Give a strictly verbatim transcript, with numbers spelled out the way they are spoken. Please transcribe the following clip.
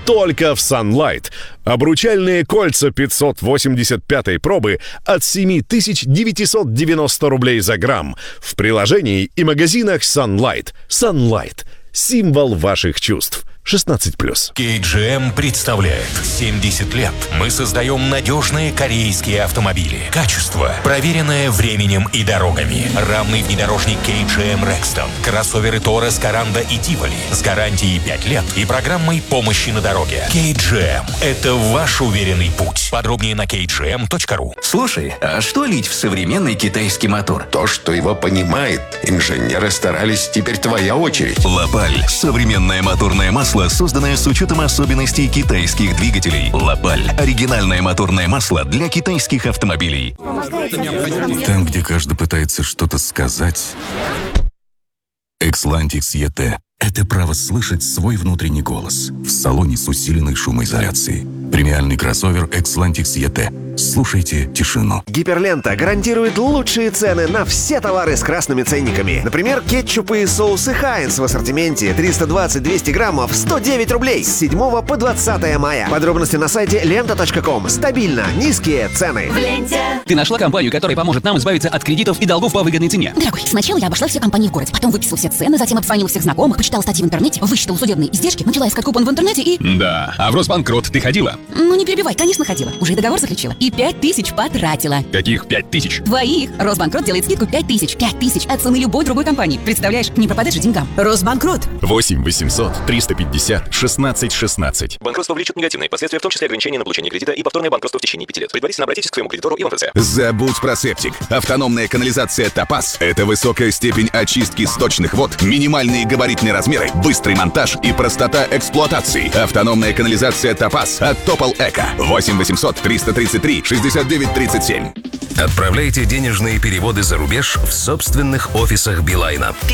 только в Sunlight. Обручальные кольца пятьсот восемьдесят пятой пробы от семь тысяч девятьсот девяносто рублей за грамм. В приложении и магазинах Sunlight. Sunlight. Символ ваших чувств. шестнадцать плюс. кей джи эм представляет семьдесят лет. Мы создаем надежные корейские автомобили. Качество, проверенное временем и дорогами. Рамный внедорожник кей джи эм Rexton. Кроссоверы Taurus, Коранда и Tivoli с гарантией пять лет и программой помощи на дороге. кей джи эм – это ваш уверенный путь. Подробнее на кей джи эм точка ру. Слушай, а что лить в современный китайский мотор? То, что его понимает. Инженеры старались, теперь твоя очередь. Лапаль – современное моторное масло, созданное с учетом особенностей китайских двигателей. Лапаль – оригинальное моторное масло для китайских автомобилей. Там, где каждый пытается что-то сказать, Xlantix и ти – это право слышать свой внутренний голос в салоне с усиленной шумоизоляцией. Премиальный кроссовер Xlantix и ти. Слушайте тишину. Гиперлента гарантирует лучшие цены на все товары с красными ценниками. Например, кетчупы и соусы Хайнс в ассортименте триста двадцать двести граммов сто девять рублей с седьмого по двадцатое мая. Подробности на сайте лента точка ком. Стабильно низкие цены. В ленте. Ты нашла компанию, которая поможет нам избавиться от кредитов и долгов по выгодной цене? Дорогой, сначала я обошла все компании в городе, потом выписала все цены, затем обзвонила всех знакомых, почитала статьи в интернете, высчитала судебные издержки, начала искать купон в интернете и... Да, а в Росбанкрот ты ходила? Ну не перебивай, конечно ходила. Уже и договор заключила. И пять тысяч потратила. Каких пять тысяч? Твоих. Росбанкрот делает скидку пять тысяч. пять тысяч от цены любой другой компании. Представляешь, не пропадать же деньгам. Росбанкрот. восемь восемьсот триста пятьдесят шестнадцать шестнадцать. Банкротство влечет негативные последствия, в том числе ограничения на получение кредита и повторное банкротство в течение пяти лет. Предварительно обратитесь к своему кредитору и в МФЦ. Забудь про септик. Автономная канализация Топаз – это высокая степень очистки сточных вод, минимальные габаритные размеры, быстрый монтаж и простота эксплуатации. Автономная канализация Топаз от Топол Эко. восемь восемьсот триста тридцать три шестьдесят девять тридцать семь. Отправляйте денежные переводы за рубеж в собственных офисах Билайна.